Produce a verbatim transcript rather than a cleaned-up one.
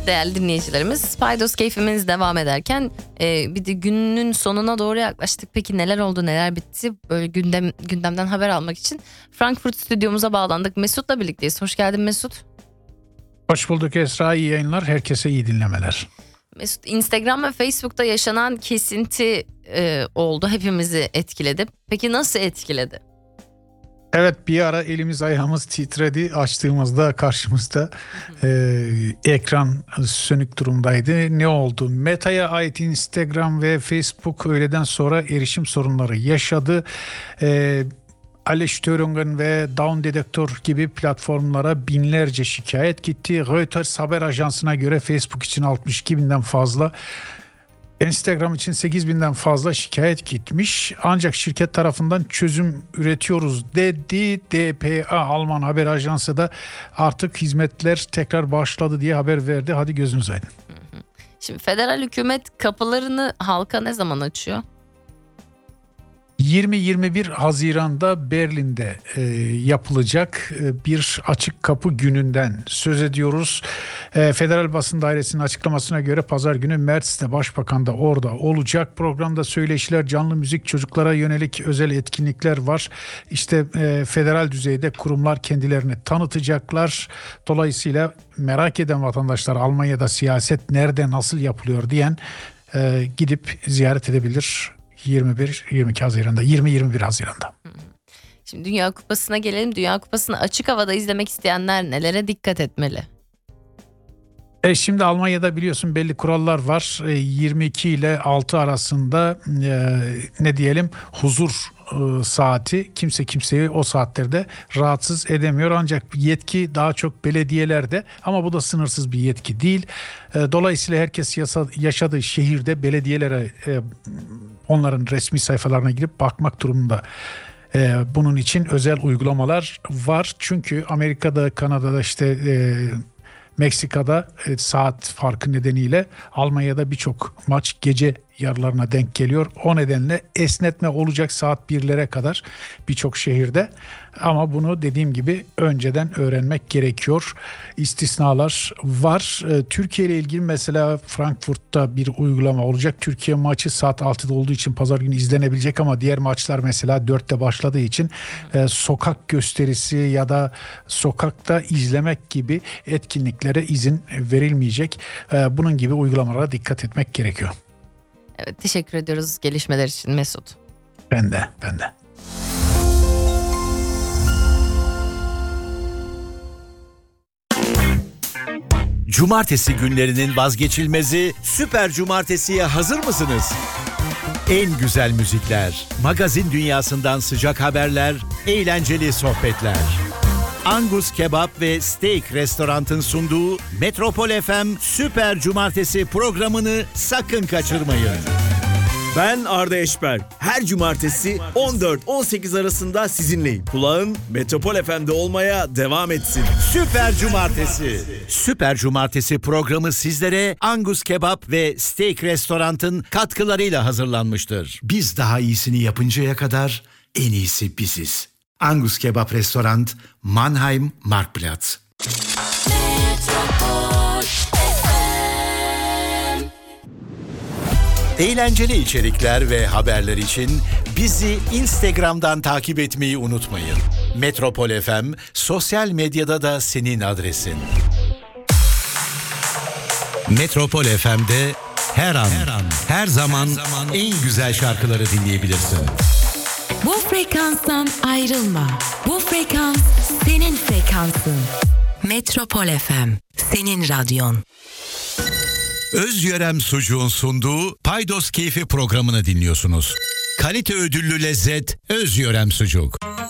Değerli dinleyicilerimiz, Paydos keyfimiz devam ederken e, bir de günün sonuna doğru yaklaştık. Peki neler oldu, neler bitti? Böyle gündem gündemden haber almak için Frankfurt stüdyomuza bağlandık. Mesut'la birlikteyiz. Hoş geldin Mesut. Hoş bulduk Esra, iyi yayınlar. Herkese iyi dinlemeler. Mesut, Instagram ve Facebook'ta yaşanan kesinti e, oldu. Hepimizi etkiledi. Peki nasıl etkiledi? Evet, bir ara elimiz ayağımız titredi. Açtığımızda karşımızda e, ekran sönük durumdaydı. Ne oldu? Meta'ya ait Instagram ve Facebook öğleden sonra erişim sorunları yaşadı. E, Aleph-Störungen ve Down Detector gibi platformlara binlerce şikayet gitti. Reuters haber ajansına göre Facebook için altmış iki binden fazla, Instagram için sekiz binden fazla şikayet gitmiş. Ancak şirket tarafından çözüm üretiyoruz dedi. D P A Alman haber ajansı da artık hizmetler tekrar başladı diye haber verdi. Hadi gözünüz aydın. Şimdi federal hükümet kapılarını halka ne zaman açıyor? yirmi yirmi bir Haziran'da Berlin'de e, yapılacak e, bir açık kapı gününden söz ediyoruz. E, Federal Basın Dairesi'nin açıklamasına göre pazar günü Mertz'te Başbakan da orada olacak. Programda söyleşiler, canlı müzik, çocuklara yönelik özel etkinlikler var. İşte e, federal düzeyde kurumlar kendilerini tanıtacaklar. Dolayısıyla merak eden vatandaşlar Almanya'da siyaset nerede, nasıl yapılıyor diyen e, gidip ziyaret edebilir. yirmi bir yirmi iki Haziran'da, yirmi yirmi bir Haziran'da. Şimdi Dünya Kupası'na gelelim. Dünya Kupası'nı açık havada izlemek isteyenler nelere dikkat etmeli? E şimdi Almanya'da biliyorsun belli kurallar var. E, yirmi iki ile altı arasında e, ne diyelim huzur e, saati, kimse kimseyi o saatlerde rahatsız edemiyor. Ancak yetki daha çok belediyelerde, ama bu da sınırsız bir yetki değil. E, dolayısıyla herkes yasa, yaşadığı şehirde belediyelere, e, onların resmi sayfalarına girip bakmak durumunda. Ee, bunun için özel uygulamalar var. Çünkü Amerika'da, Kanada'da, işte e, Meksika'da e, saat farkı nedeniyle Almanya'da birçok maç gece yarılarına denk geliyor. O nedenle esnetme olacak saat birlere kadar birçok şehirde. Ama bunu dediğim gibi önceden öğrenmek gerekiyor. İstisnalar var. Ee, Türkiye ile ilgili mesela Frankfurt'ta bir uygulama olacak. Türkiye maçı saat altıda olduğu için pazar günü izlenebilecek, ama diğer maçlar mesela dörtte başladığı için e, sokak gösterisi ya da sokakta izlemek gibi etkinliklere izin verilmeyecek. E, bunun gibi uygulamalara dikkat etmek gerekiyor. Evet, teşekkür ediyoruz gelişmeler için Mesut. Ben de, ben de. Cumartesi günlerinin vazgeçilmezi Süper Cumartesi'ye hazır mısınız? En güzel müzikler, magazin dünyasından sıcak haberler, eğlenceli sohbetler. Angus Kebap ve Steak Restorant'ın sunduğu Metropol F M Süper Cumartesi programını sakın kaçırmayın. Ben Arda Eşber. Her cumartesi on dört on sekiz arasında sizinleyim. Kulağın Metropol F M'de olmaya devam etsin. Süper Cumartesi. Süper Cumartesi programı sizlere Angus Kebap ve Steak Restorant'ın katkılarıyla hazırlanmıştır. Biz daha iyisini yapıncaya kadar en iyisi biziz. Angus Kebap Restoran, Mannheim, Marktplatz. Eğlenceli içerikler ve haberler için bizi Instagram'dan takip etmeyi unutmayın. Metropol F M sosyal medyada da senin adresin. Metropol F M'de her an, her, an, her zaman, her zaman en güzel şarkıları dinleyebilirsin. Bu frekanstan ayrılma. Bu frekans senin frekansın. Metropol F M, senin radyon. Özyörem Sucuğun sunduğu Paydos Keyfi programını dinliyorsunuz. Kalite ödüllü lezzet Özyörem Sucuk.